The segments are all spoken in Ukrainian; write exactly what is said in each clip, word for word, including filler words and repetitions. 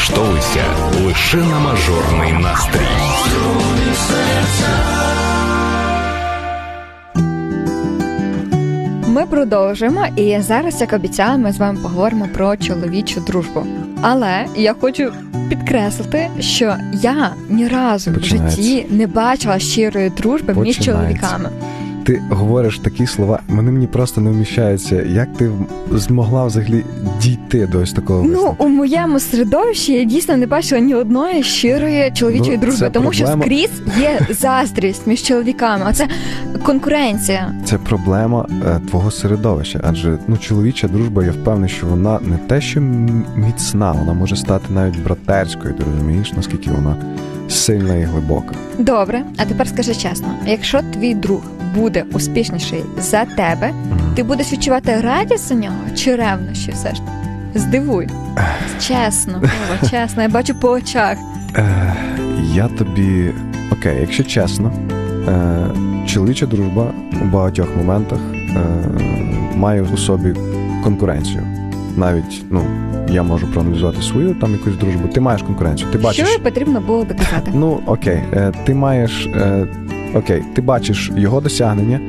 Налаштовуйся лише на мажорний настрій. Ми продовжуємо, і зараз, як обіцяли, ми з вами поговоримо про чоловічу дружбу. Але я хочу підкреслити, що я ні разу в житті не бачила щирої дружби між чоловіками. Ти говориш такі слова, вони мені просто не вміщаються. Як ти змогла взагалі дійти до ось такого висновку? Ну, у моєму середовищі я дійсно не бачила ні одної щирої чоловічої ну, дружби, тому проблема... що скрізь є заздрість між чоловіками, а це конкуренція. Це проблема е, твого середовища, адже ну, чоловіча дружба, я впевнений, що вона не те, що міцна, вона може стати навіть братерською, ти розумієш, наскільки вона сильна і глибока. Добре, а тепер скажи чесно, якщо твій друг буде успішніший за тебе, mm. ти будеш відчувати радість за нього чи ревнощі все ж? Здивуй. Чесно, Павло, чесно, я бачу по очах. Е, я тобі... Окей, якщо чесно, е, чоловіча дружба у багатьох моментах е, має у собі конкуренцію. Навіть, ну, я можу проаналізувати свою там якусь дружбу. Ти маєш конкуренцію. Ти бачиш... Що потрібно було доказати? Ну, окей, е, ти маєш... Е, окей, ти бачиш його досягнення,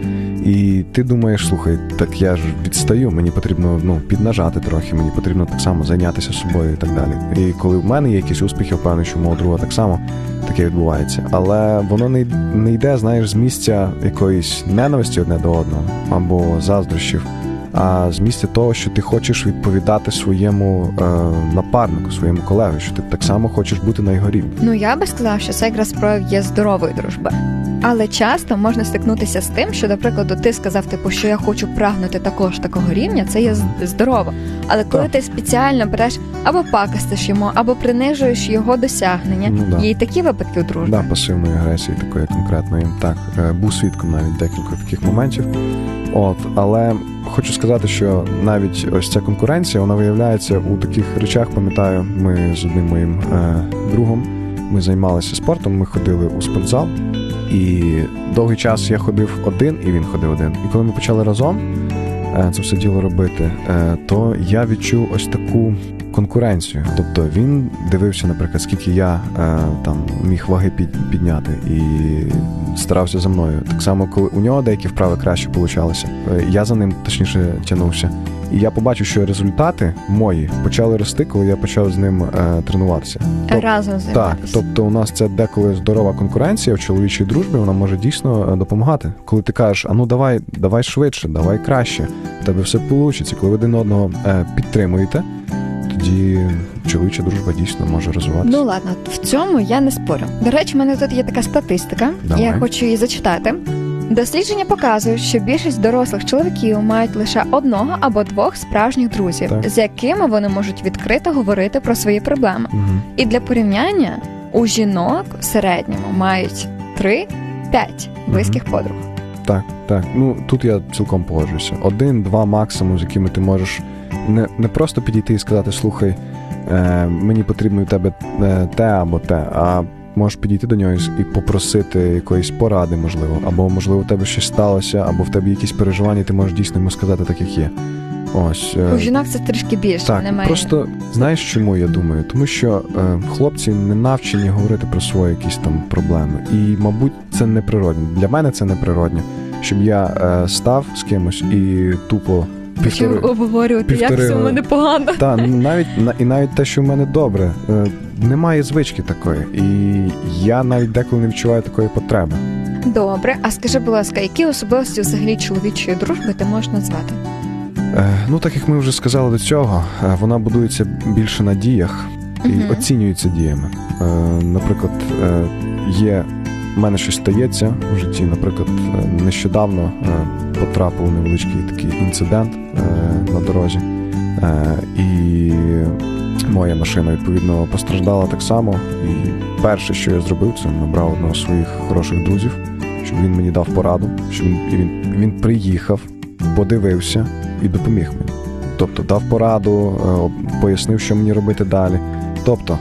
і ти думаєш, слухай, так я ж відстаю, мені потрібно, ну, піднажати трохи, мені потрібно так само зайнятися собою і так далі. І коли в мене є якісь успіхи, я впевнений, що у мого друга так само таке відбувається. Але воно не, не йде, знаєш, з місця якоїсь ненависті одне до одного, або заздрощів, а з місця того, що ти хочеш відповідати своєму е, напарнику, своєму колегі, що ти так само хочеш бути на його рівні. Ну, я би сказала, що це якраз прояв є здорової дружби. Але часто можна стикнутися з тим, що, до прикладу, ти сказав, типу, що я хочу прагнути також такого рівня, це є здорово. Але коли так. ти спеціально береш або пакостиш йому, або принижуєш його досягнення, ну, да. є і такі випадки у дружбі. Да, пасивної агресії такої конкретної. Так, був свідком навіть декілька таких моментів. От, але хочу сказати, що навіть ось ця конкуренція, вона виявляється у таких речах. Пам'ятаю, ми з одним моїм е, другом, ми займалися спортом, ми ходили у спортзал. І довгий час я ходив один, і він ходив один. І коли ми почали разом це все діло робити, то я відчув ось таку конкуренцію. Тобто він дивився, наприклад, скільки я там міг ваги підняти, і старався за мною. Так само, коли у нього деякі вправи краще получалися, я за ним, точніше, тягнувся. І я побачив, що результати мої почали рости, коли я почав з ним е, тренуватися. Тоб... Разом займатися. Так, тобто у нас це деколи здорова конкуренція в чоловічій дружбі, вона може дійсно допомагати. Коли ти кажеш, а ну давай, давай швидше, давай краще, в тебе все вийде. Коли ви один одного е, підтримуєте, тоді чоловіча дружба дійсно може розвиватися. Ну ладно, в цьому я не спорю. До речі, в мене тут є така статистика, давай. Я хочу її зачитати. Дослідження показують, що більшість дорослих чоловіків мають лише одного або двох справжніх друзів, так. з якими вони можуть відкрито говорити про свої проблеми. Угу. І для порівняння у жінок в середньому мають три-п'ять близьких угу. подруг. Так, так. Ну, тут я цілком погоджуюся. Один-два максимум, з якими ти можеш не, не просто підійти і сказати, слухай, е, мені потрібно у тебе те або те, а можеш підійти до нього і попросити якоїсь поради, можливо. Або, можливо, у тебе щось сталося, або в тебе якісь переживання, і ти можеш дійсно йому сказати так, як є. Ось. У жінок це трішки більше. Так, немає. Просто, знаєш, чому я думаю? Тому що е, хлопці не навчені говорити про свої якісь там проблеми. І, мабуть, це неприродно. Для мене це неприродно, щоб я е, став з кимось і тупо Півтори, Почав обговорювати, півтори, як все в мене погано. Так, навіть, і навіть те, що в мене добре. Немає звички такої. І я навіть деколи не відчуваю такої потреби. Добре. А скажи, будь ласка, які особливості взагалі чоловічої дружби ти можеш назвати? Е, ну, так як ми вже сказали до цього, вона будується більше на діях і угу. оцінюється діями. Е, наприклад, е, є... У мене щось стається в житті. Наприклад, нещодавно е, потрапив у невеличкий такий інцидент е, на дорозі. Е, і моя машина, відповідно, постраждала так само. І перше, що я зробив, це набрав одного з своїх хороших друзів, щоб він мені дав пораду, щоб він, і він, він приїхав, подивився і допоміг мені. Тобто дав пораду, е, пояснив, що мені робити далі. Тобто,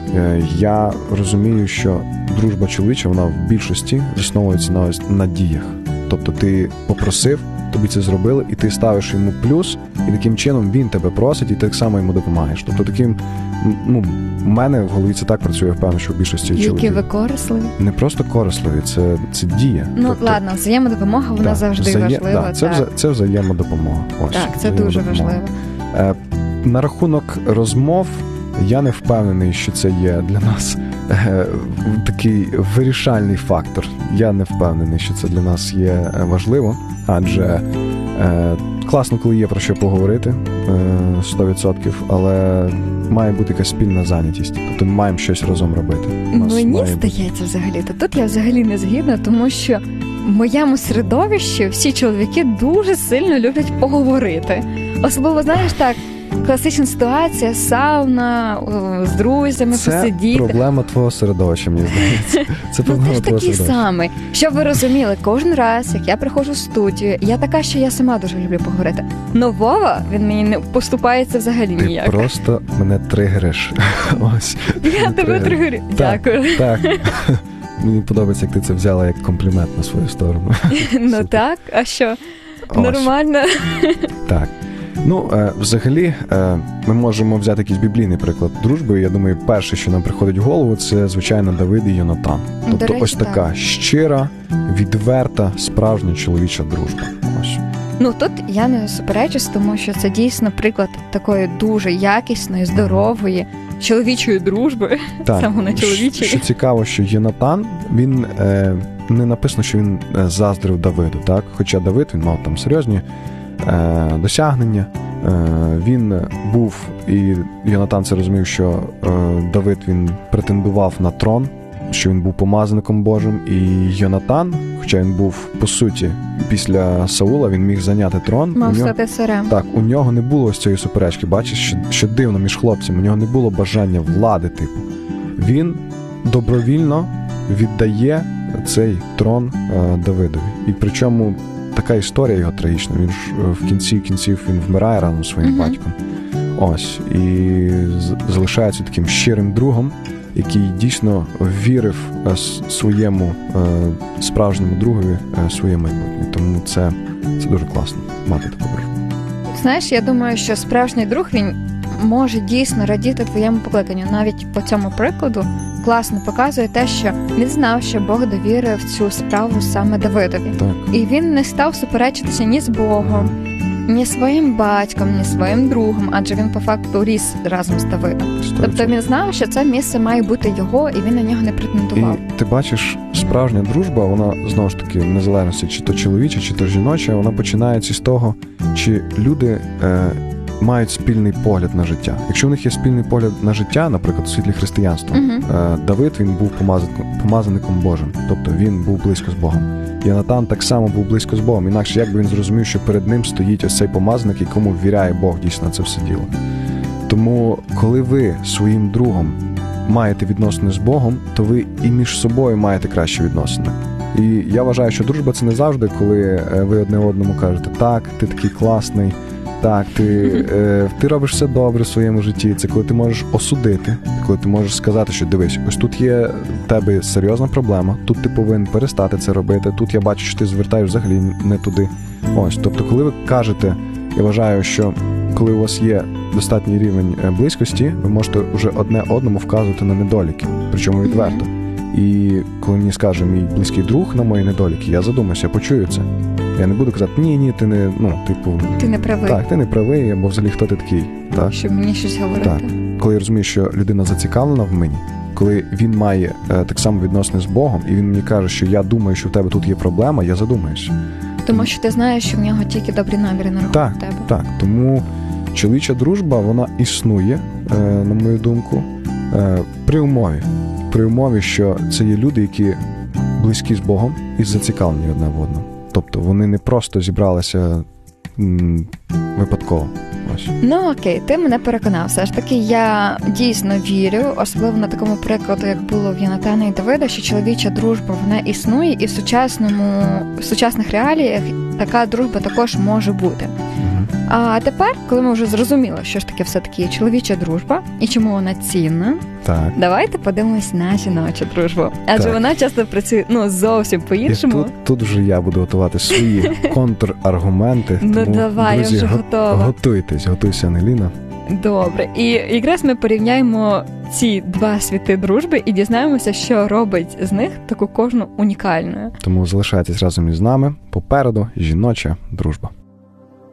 я розумію, що дружба чоловіча, вона в більшості засновується на, на діях. Тобто, ти попросив, тобі це зробили, і ти ставиш йому плюс, і таким чином він тебе просить, і ти так само йому допомагаєш. Тобто таким, ну, в мене в голові це так працює, впевнено, що в більшості чоловіків. Які ви корисливі? Не просто корисливі, це, це дія. Ну, тобто, ладно, взаємодопомога, вона так, завжди взає... важлива. Да, це, так. Вза... це взаємодопомога. Ось, так, це дуже важливо. Е, на рахунок розмов, я не впевнений, що це є для нас е, такий вирішальний фактор. Я не впевнений, що це для нас є важливо, адже е, класно, коли є про що поговорити, е, сто відсотків, але має бути якась спільна зайнятість. Тобто ми маємо щось разом робити. Мені здається взагалі, то тут я взагалі не згідна, тому що в моєму середовищі всі чоловіки дуже сильно люблять поговорити. Особливо, знаєш, так, класична ситуація, сауна, з друзями це посидіти. Це проблема твого середовища, мені здається. Це проблема ну, ти ж твого такий середовища. самий. Щоб ви розуміли, кожен раз, як я приходжу в студію, я така, що я сама дуже люблю поговорити. Но Вова, він мені не поступається взагалі ти ніяк. Ти просто мене тригериш. Ось. Я тебе тригерю. Дякую. Так, так. Мені подобається, як ти це взяла як комплімент на свою сторону. Ну так, а що? Ось. Нормально. Так. Ну, е, взагалі, е, ми можемо взяти якийсь біблійний приклад дружби. Я думаю, перше, що нам приходить в голову, це, звичайно, Давид і Йонатан. Тобто речі, ось така так. щира, відверта, справжня чоловіча дружба. Ось. Ну, тут я не суперечусь, тому що це дійсно приклад такої дуже якісної, здорової, чоловічої дружби, так, саме на чоловічій. Що цікаво, що Йонатан, він, е, не написано, що він заздрив Давиду, так? Хоча Давид, він мав там серйозні е, досягнення, е, він був, і Йонатан це розумів, що е, Давид, він претендував на трон, що він був помазаником Божим, і Йонатан, хоча він був, по суті, після Саула, він міг зайняти трон. Мав нього, стати царем. Так, у нього не було ось цієї суперечки, бачиш, що, що дивно між хлопцями, у нього не було бажання влади, типу. Він добровільно віддає цей трон е, Давидові. І причому така історія його трагічна, він ж в кінці кінців він вмирає разом зі своїм uh-huh. батьком. Ось, і з- залишається таким щирим другом, який дійсно вірив своєму е, справжньому другові е, своє майбутнє. Тому це, це дуже класно мати таку дружбу. Знаєш, я думаю, що справжній друг, він може дійсно радіти твоєму покликанню. Навіть по цьому прикладу класно показує те, що він знав, що Бог довірив цю справу саме Давидові. Так. І він не став суперечитися ні з Богом, ні своїм батьком, ні своїм другом, адже він по факту ріс разом з Давидом. Тобто він знав, що це місце має бути його, і він на нього не претендував. І ти бачиш, справжня дружба, вона, знову ж таки, в незалежності, чи то чоловіча, чи то жіноча, вона починається з того, чи люди е, мають спільний погляд на життя. Якщо в них є спільний погляд на життя, наприклад, у світлі християнства, uh-huh. е, Давид, він був помазаником, помазаником Божим, тобто він був близько з Богом. Йонатан так само був близько з Богом, інакше як би він зрозумів, що перед ним стоїть ось цей помазаник, якому ввіряє Бог дійсно це все діло. Тому, коли ви своїм другом маєте відносини з Богом, то ви і між собою маєте кращі відносини. І я вважаю, що дружба – це не завжди, коли ви одне одному кажете, так, ти такий класний, так, ти, е, ти робиш все добре в своєму житті. Це коли ти можеш осудити, коли ти можеш сказати, що дивись, ось тут є в тебе серйозна проблема, тут ти повинен перестати це робити, тут я бачу, що ти звертаєш взагалі не туди. Ось, тобто, коли ви кажете, я вважаю, що коли у вас є достатній рівень близькості, ви можете вже одне одному вказувати на недоліки, причому відверто. І коли мені скаже мій близький друг на мої недоліки, я задумаюся, я почую це. Я не буду казати, ні, ні, ти не, ну, типу... Ти не правий. Так, ти не правий, або взагалі хто ти такий. Так? Щоб мені щось говорити. Так. Коли я розумію, що людина зацікавлена в мені, коли він має е, так само відносини з Богом, і він мені каже, що я думаю, що в тебе тут є проблема, я задумаюся. Тому що ти знаєш, що в нього тільки добрі наміри на рахунок тебе. Так, так. Тому чоловіча дружба, вона існує, е, на мою думку, е, при умові. При умові, що це є люди, які близькі з Богом і зацікавлені одне в одному. Тобто вони не просто зібралися м, випадково. Ось. Ну окей, ти мене переконав. Все ж таки, я дійсно вірю, особливо на такому прикладу, як було в Йонатана і Давида, що чоловіча дружба, вона існує, і в сучасному, в сучасних реаліях така дружба також може бути. Угу. А тепер, коли ми вже зрозуміли, що ж таке все-таки чоловіча дружба і чому вона цінна, так. давайте подивимось на жіночу дружбу. Адже так. вона часто працює ну, зовсім по-іншому. І тут, тут вже я буду готувати свої контраргументи. Ну тому, давай, друзі, я вже го- готова. Готуйтесь, готуйся, Ангеліна. Добре. І якраз ми порівняємо ці два світи дружби і дізнаємося, що робить з них таку кожну унікальною. Тому залишайтесь разом із нами. Попереду жіноча дружба.